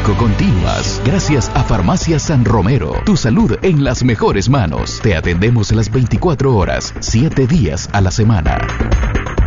médico continuas. Gracias a Farmacia San Romero. Tu salud en las mejores manos. Te atendemos las 24 horas, 7 días a la semana.